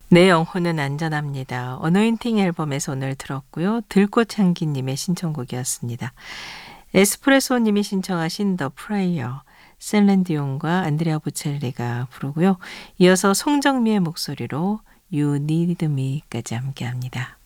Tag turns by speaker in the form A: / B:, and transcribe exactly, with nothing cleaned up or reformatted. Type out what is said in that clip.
A: 내 영혼은 안전합니다. 어노인팅 앨범에서 오늘 들었고요. 들꽃향기님의 신청곡이었습니다. 에스프레소님이 신청하신 더 프레이어, 셀렌디온과 안드레아 보첼리가 부르고요. 이어서 송정미의 목소리로 You Need Me까지 함께합니다.